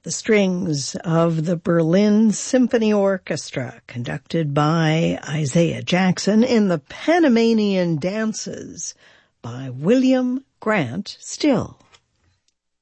the strings of the Berlin Symphony Orchestra, conducted by Isaiah Jackson, in the Panamanian Dances by William Grant Still.